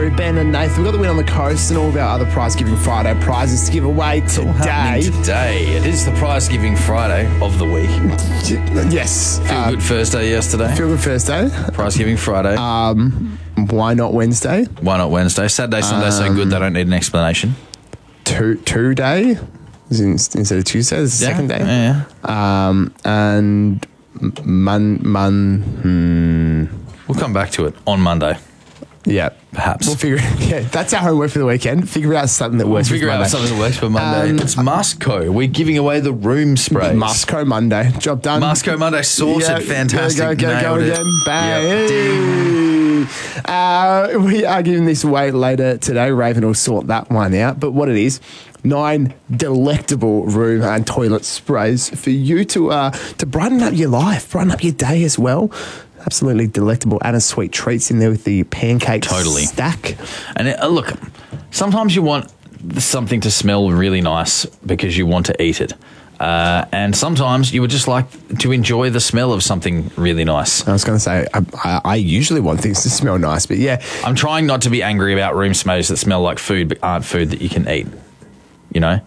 through Ben and Nathan. We've got the win on the coast and all of our other Prize Giving Friday prizes to give away today. It is the Prize Giving Friday of the week. Yes. Feel Good Thursday yesterday. Feel Good Thursday. Prize Giving Friday. Why not Wednesday? Why not Wednesday? Saturday, Sunday, so good they don't need an explanation. Two day instead of Tuesday. It's the second day. Yeah. And We'll come back to it on Monday. Yeah, perhaps. We'll figure. Yeah, that's our homework for the weekend. Figure out something that works. Figure out something that works for Monday. It's Masco. We're giving away the room sprays. Masco Monday. Job done. Masco Monday sorted. Yeah, fantastic. Go again. Bang. Yep. We are giving this away later today. Raven will sort that one out. But what it is, 9 delectable room and toilet sprays for you to brighten up your life, brighten up your day as well. Absolutely delectable. Anna's sweet treats in there with the pancake stack. And look, sometimes you want something to smell really nice because you want to eat it. And sometimes you would just like to enjoy the smell of something really nice. I was going to say, I usually want things to smell nice, but yeah. I'm trying not to be angry about room sprays that smell like food but aren't food that you can eat. You know?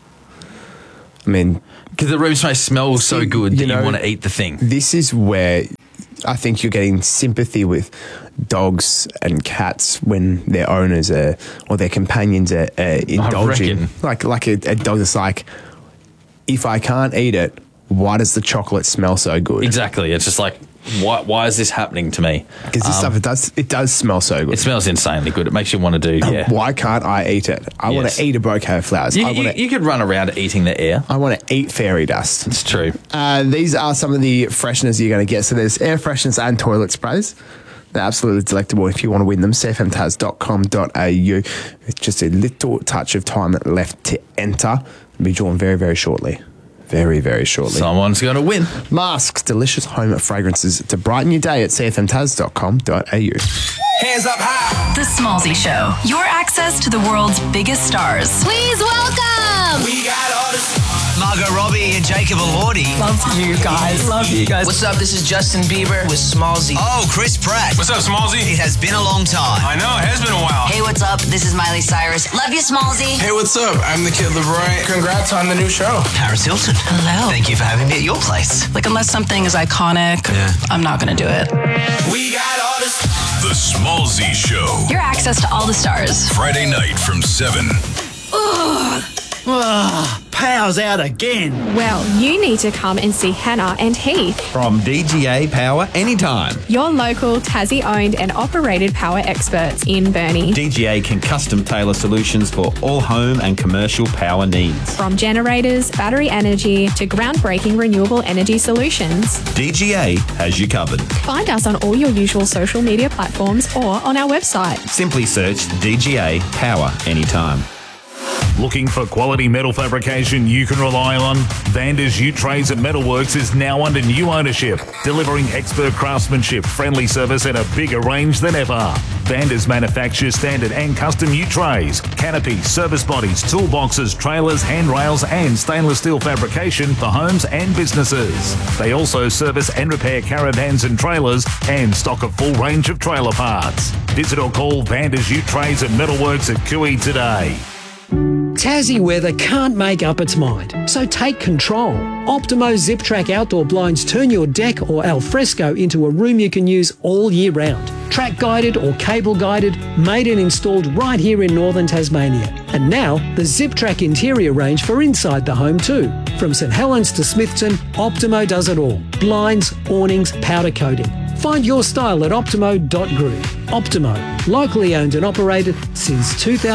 I mean... Because the room spray smells so good that you want to eat the thing. This is where I think you're getting sympathy with dogs and cats when their owners or their companions are indulging. Like a dog that's like, if I can't eat it, why does the chocolate smell so good? Exactly. It's just like, why is this happening to me? Because this stuff, it does smell so good. It smells insanely good. It makes you want to do, Why can't I eat it? I want to eat a bouquet of flowers. You could run around eating the air. I want to eat fairy dust. It's true. These are some of the fresheners you're going to get. So there's air fresheners and toilet sprays. They're absolutely delectable. If you want to win them, cfmtaz.com.au. It's just a little touch of time left to enter. It'll be drawn very, very shortly. Very, very shortly. Someone's going to win. Masks, delicious home fragrances to brighten your day at cfmtaz.com.au. Hands up high. The Smallzy Show. Your access to the world's biggest stars. Please welcome. We got all this. Margot Robbie and Jacob Elordi. Love you guys. Love you guys. What's up? This is Justin Bieber with Smallzy. Oh, Chris Pratt. What's up, Smallzy? It has been a long time. I know, it has been a while. Hey, what's up? This is Miley Cyrus. Love you, Smallzy. Hey, what's up? I'm the Kid LeBron. Congrats on the new show. Paris Hilton. Hello. Thank you for having me at your place. Like, unless something is iconic, I'm not going to do it. We got all this. The Smallzy Show. Your access to all the stars. Friday night from 7. Power's out again. Well, you need to come and see Hannah and Heath from DGA Power Anytime. Your local Tassie-owned and operated power experts in Burnie. DGA can custom tailor solutions for all home and commercial power needs. From generators, battery energy to groundbreaking renewable energy solutions. DGA has you covered. Find us on all your usual social media platforms or on our website. Simply search DGA Power Anytime. Looking for quality metal fabrication you can rely on? Vander's Ute Trades and Metalworks is now under new ownership, delivering expert craftsmanship, friendly service and a bigger range than ever. Vander's manufactures standard and custom ute trays, canopies, service bodies, toolboxes, trailers, handrails and stainless steel fabrication for homes and businesses. They also service and repair caravans and trailers and stock a full range of trailer parts. Visit or call Vander's Ute Trades and Metalworks at Cooey today. Tassie weather can't make up its mind, so take control. Optimo Zip Track outdoor blinds turn your deck or alfresco into a room you can use all year round. Track guided or cable guided, made and installed right here in northern Tasmania. And now, the Zip Track interior range for inside the home too. From St Helens to Smithton, Optimo does it all. Blinds, awnings, powder coating. Find your style at optimo.group. Optimo, locally owned and operated since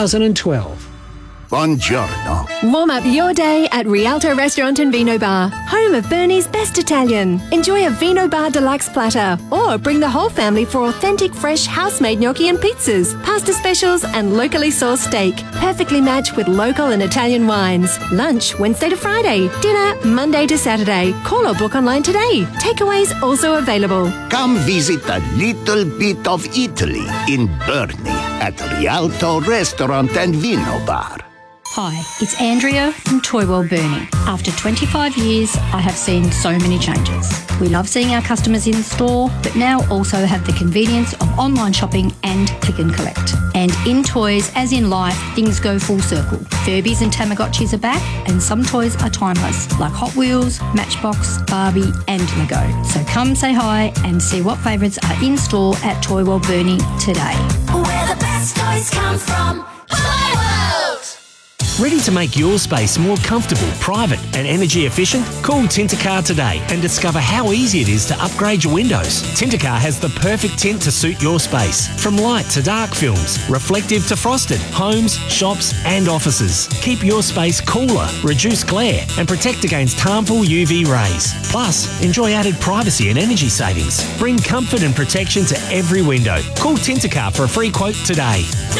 2012. Buongiorno. Warm up your day at Rialto Restaurant and Vino Bar, home of Burnie's best Italian. Enjoy a Vino Bar deluxe platter or bring the whole family for authentic fresh house-made gnocchi and pizzas, pasta specials and locally sourced steak, perfectly matched with local and Italian wines. Lunch Wednesday to Friday, dinner Monday to Saturday. Call or book online today. Takeaways also available. Come visit a little bit of Italy in Burnie at Rialto Restaurant and Vino Bar. Hi, it's Andrea from Toy World Burnie. After 25 years, I have seen so many changes. We love seeing our customers in store, but now also have the convenience of online shopping and click and collect. And in toys, as in life, things go full circle. Furbies and Tamagotchis are back, and some toys are timeless, like Hot Wheels, Matchbox, Barbie, and Lego. So come say hi and see what favourites are in store at Toy World Burnie today. Where the best toys come from. Toy World! Ready to make your space more comfortable, private and energy efficient? Call Tintercar today and discover how easy it is to upgrade your windows. Tintercar has the perfect tint to suit your space. From light to dark films, reflective to frosted, homes, shops and offices. Keep your space cooler, reduce glare and protect against harmful UV rays. Plus, enjoy added privacy and energy savings. Bring comfort and protection to every window. Call Tintercar for a free quote today.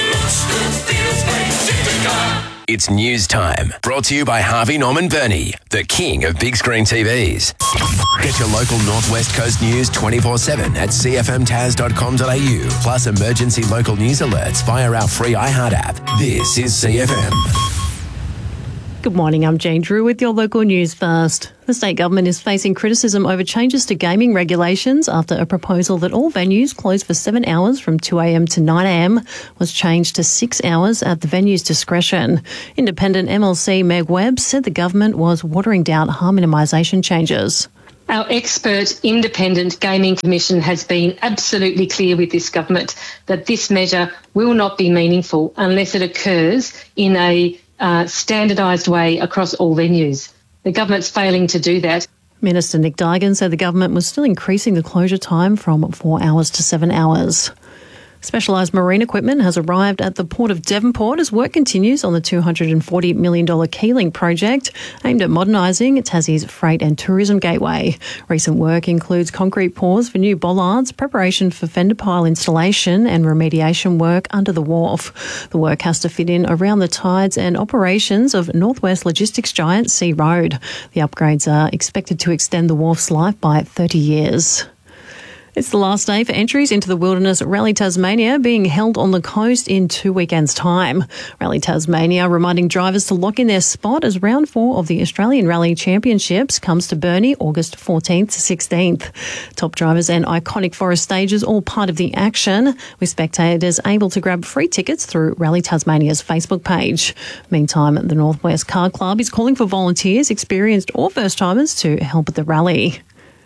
It's news time. Brought to you by Harvey Norman Burnie, the king of big screen TVs. Get your local Northwest Coast news 24/7 at cfmtaz.com.au. Plus emergency local news alerts via our free iHeart app. This is CFM. Good morning, I'm Jane Drew with your local news first. The state government is facing criticism over changes to gaming regulations after a proposal that all venues close for 7 hours from 2 a.m. to 9 a.m. was changed to 6 hours at the venue's discretion. Independent MLC Meg Webb said the government was watering down harm minimisation changes. Our expert independent gaming commission has been absolutely clear with this government that this measure will not be meaningful unless it occurs in a standardised way across all venues. The government's failing to do that. Minister Nick Dygan said the government was still increasing the closure time from 4 hours to 7 hours. Specialised marine equipment has arrived at the Port of Devonport as work continues on the $240 million Keeling project aimed at modernising Tassie's freight and tourism gateway. Recent work includes concrete pours for new bollards, preparation for fender pile installation and remediation work under the wharf. The work has to fit in around the tides and operations of Northwest logistics giant Sea Road. The upgrades are expected to extend the wharf's life by 30 years. It's the last day for entries into the Wilderness Rally Tasmania, being held on the coast in 2 weekends' time. Rally Tasmania reminding drivers to lock in their spot as round 4 of the Australian Rally Championships comes to Burnie August 14th to 16th. Top drivers and iconic forest stages all part of the action, with spectators able to grab free tickets through Rally Tasmania's Facebook page. Meantime, the Northwest Car Club is calling for volunteers, experienced or first-timers, to help with the rally.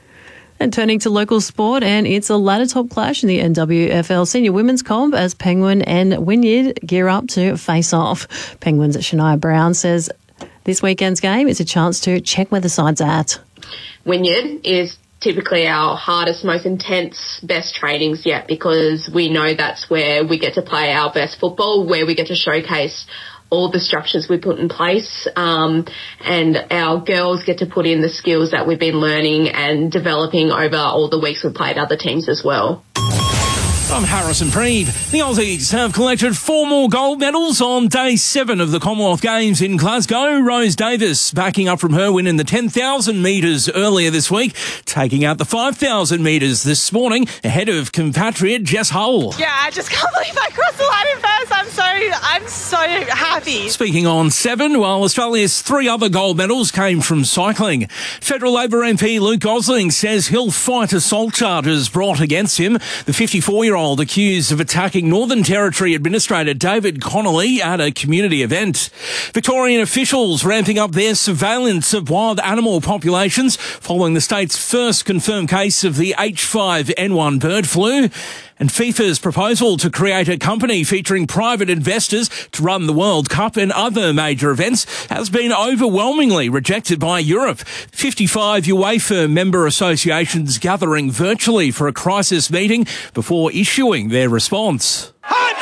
And turning to local sport, and it's a ladder top clash in the NWFL Senior Women's Comp as Penguin and Wynyard gear up to face off. Penguins' Shania Brown says this weekend's game is a chance to check where the side's at. Wynyard is typically our hardest, most intense, best trainings yet, because we know that's where we get to play our best football, where we get to showcase all the structures we put in place, and our girls get to put in the skills that we've been learning and developing over all the weeks we've played other teams as well. I'm Harrison Preeve. The Aussies have collected 4 more gold medals on day 7 of the Commonwealth Games in Glasgow. Rose Davis backing up from her win in the 10,000 metres earlier this week, taking out the 5,000 metres this morning ahead of compatriot Jess Hull. Yeah, I just can't believe I crossed the line in first. I'm so happy. Speaking on 7, while Australia's 3 other gold medals came from cycling. Federal Labor MP Luke Gosling says he'll fight assault charges brought against him. The 54-year-old accused of attacking Northern Territory Administrator David Connolly at a community event. Victorian officials ramping up their surveillance of wild animal populations following the state's first confirmed case of the H5N1 bird flu. And FIFA's proposal to create a company featuring private investors to run the World Cup and other major events has been overwhelmingly rejected by Europe. 55 UEFA member associations gathering virtually for a crisis meeting before issuing their response.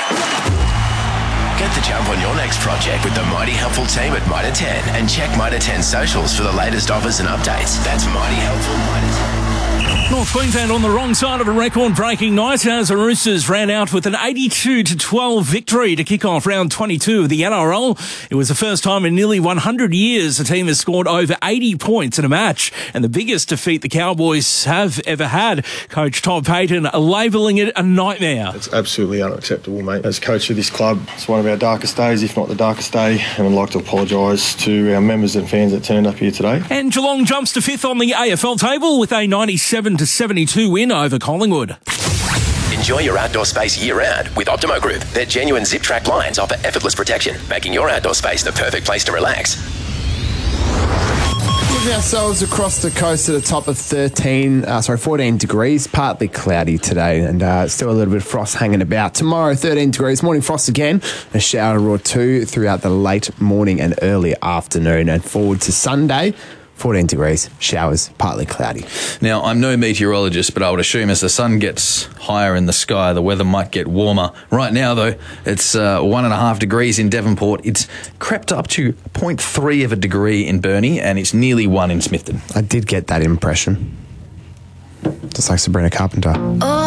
Get the jump on your next project with the Mighty Helpful team at Mitre 10 and check Mitre 10 socials for the latest offers and updates. That's Mighty Helpful Mitre 10. North Queensland on the wrong side of a record-breaking night as the Roosters ran out with an 82-12 victory to kick off round 22 of the NRL. It was the first time in nearly 100 years a team has scored over 80 points in a match, and the biggest defeat the Cowboys have ever had. Coach Todd Payten labelling it a nightmare. It's absolutely unacceptable, mate. As coach of this club, it's one of our darkest days, if not the darkest day, and I'd like to apologise to our members and fans that turned up here today. And Geelong jumps to 5th on the AFL table with a 97-72 win over Collingwood. Enjoy your outdoor space year-round with Optimo Group. Their genuine zip-track blinds offer effortless protection, making your outdoor space the perfect place to relax. Moving ourselves across the coast to the top of 14 degrees, partly cloudy today, and still a little bit of frost hanging about. Tomorrow, 13 degrees, morning frost again, a shower or two throughout the late morning and early afternoon, and forward to Sunday, 14 degrees, showers, partly cloudy. Now, I'm no meteorologist, but I would assume as the sun gets higher in the sky, the weather might get warmer. Right now, though, it's 1.5 degrees in Devonport. It's crept up to 0.3 of a degree in Burnie, and it's nearly 1 in Smithton. I did get that impression. Just like Sabrina Carpenter. Oh,